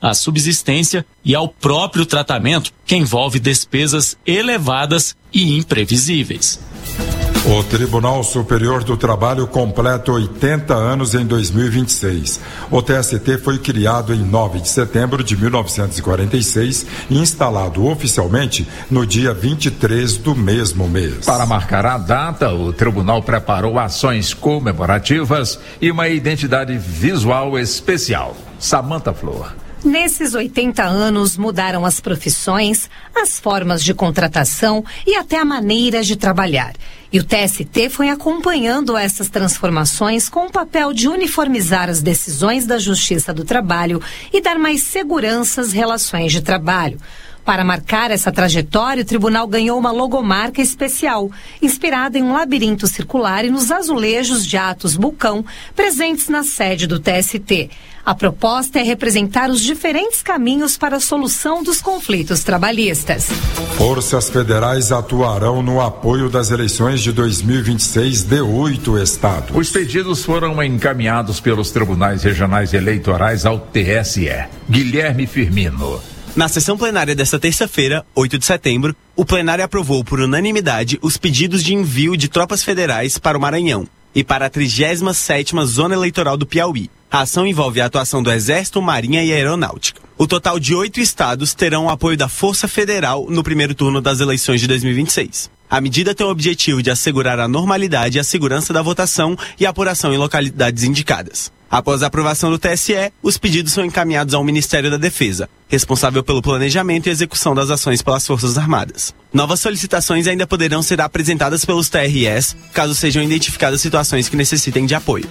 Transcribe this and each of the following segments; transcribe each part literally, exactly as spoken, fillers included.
à subsistência e ao próprio tratamento, que envolve despesas elevadas e imprevisíveis. O Tribunal Superior do Trabalho completa oitenta anos em dois mil e vinte e seis. O T S T foi criado em nove de setembro de mil novecentos e quarenta e seis e instalado oficialmente no dia vinte e três do mesmo mês. Para marcar a data, o tribunal preparou ações comemorativas e uma identidade visual especial. Samantha Flor. Nesses oitenta anos mudaram as profissões, as formas de contratação e até a maneira de trabalhar. E o T S T foi acompanhando essas transformações com o papel de uniformizar as decisões da Justiça do Trabalho e dar mais segurança às relações de trabalho. Para marcar essa trajetória, o tribunal ganhou uma logomarca especial, inspirada em um labirinto circular e nos azulejos de Atos Bulcão, presentes na sede do T S T. A proposta é representar os diferentes caminhos para a solução dos conflitos trabalhistas. Forças federais atuarão no apoio das eleições de dois mil e vinte e seis de oito estados. Os pedidos foram encaminhados pelos tribunais regionais eleitorais ao T S E. Guilherme Firmino. Na sessão plenária desta terça-feira, oito de setembro, o plenário aprovou por unanimidade os pedidos de envio de tropas federais para o Maranhão e para a trigésima sétima Zona Eleitoral do Piauí. A ação envolve a atuação do Exército, Marinha e Aeronáutica. O total de oito estados terão o apoio da Força Federal no primeiro turno das eleições de dois mil e vinte e seis. A medida tem o objetivo de assegurar a normalidade e a segurança da votação e a apuração em localidades indicadas. Após a aprovação do T S E, os pedidos são encaminhados ao Ministério da Defesa, responsável pelo planejamento e execução das ações pelas Forças Armadas. Novas solicitações ainda poderão ser apresentadas pelos T R Es, caso sejam identificadas situações que necessitem de apoio.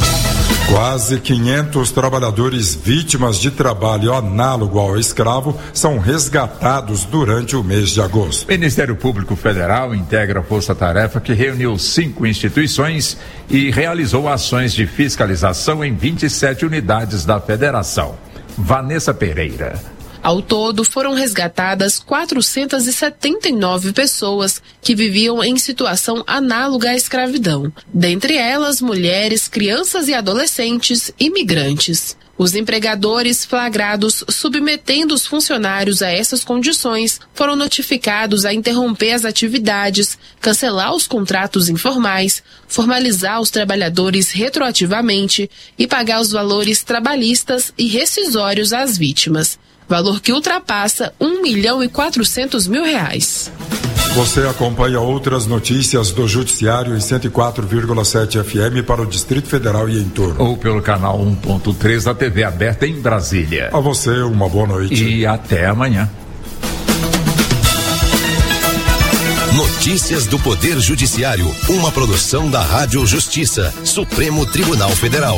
Quase quinhentos trabalhadores vítimas de trabalho análogo ao escravo são resgatados durante o mês de agosto. O Ministério Público Federal integra a força-tarefa que reuniu cinco instituições e realizou ações de fiscalização em vinte e sete unidades da federação. Vanessa Pereira. Ao todo, foram resgatadas quatrocentas e setenta e nove pessoas que viviam em situação análoga à escravidão. Dentre elas, mulheres, crianças e adolescentes imigrantes. Os empregadores flagrados submetendo os funcionários a essas condições foram notificados a interromper as atividades, cancelar os contratos informais, formalizar os trabalhadores retroativamente e pagar os valores trabalhistas e rescisórios às vítimas. Valor que ultrapassa um milhão e quatrocentos mil reais. Você acompanha outras notícias do Judiciário em cento e quatro vírgula sete F M para o Distrito Federal e em torno. Ou pelo canal um ponto três da T V aberta em Brasília. A você, uma boa noite. E até amanhã. Notícias do Poder Judiciário, uma produção da Rádio Justiça, Supremo Tribunal Federal.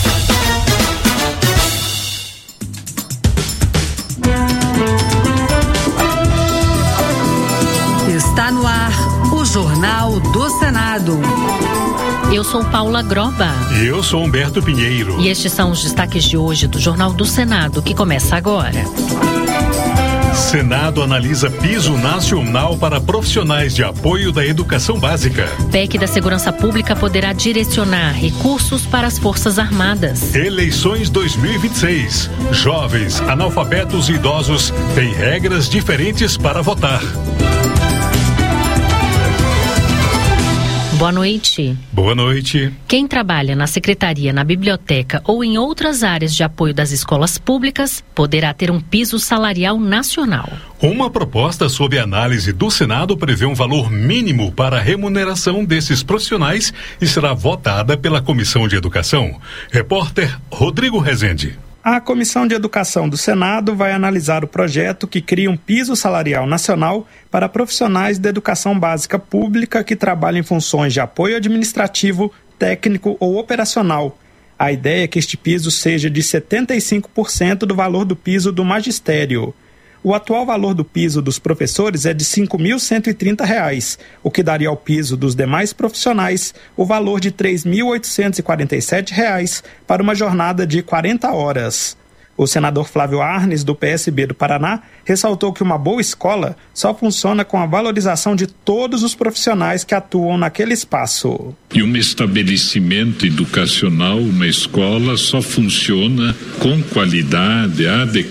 Está no ar o Jornal do Senado. Eu sou Paula Groba. E eu sou Humberto Pinheiro. E estes são os destaques de hoje do Jornal do Senado, que começa agora. Senado analisa piso nacional para profissionais de apoio da educação básica. P E C da Segurança Pública poderá direcionar recursos para as Forças Armadas. Eleições dois mil e vinte e seis. Jovens, analfabetos e idosos têm regras diferentes para votar. Boa noite. Boa noite. Quem trabalha na secretaria, na biblioteca ou em outras áreas de apoio das escolas públicas poderá ter um piso salarial nacional. Uma proposta sob análise do Senado prevê um valor mínimo para a remuneração desses profissionais e será votada pela Comissão de Educação. Repórter Rodrigo Rezende. A Comissão de Educação do Senado vai analisar o projeto que cria um piso salarial nacional para profissionais da educação básica pública que trabalham em funções de apoio administrativo, técnico ou operacional. A ideia é que este piso seja de setenta e cinco por cento do valor do piso do magistério. O atual valor do piso dos professores é de cinco mil cento e trinta reais, o que daria ao piso dos demais profissionais o valor de três mil oitocentos e quarenta e sete reais para uma jornada de quarenta horas. O senador Flávio Arnes, do P S B do Paraná, ressaltou que uma boa escola só funciona com a valorização de todos os profissionais que atuam naquele espaço. E um estabelecimento educacional, uma escola, só funciona com qualidade, adequada.